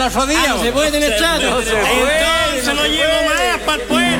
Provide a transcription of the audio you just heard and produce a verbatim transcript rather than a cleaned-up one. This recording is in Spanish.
los otros días. ¿Se puede tener chato? Entonces lo llevo más para el pueblo.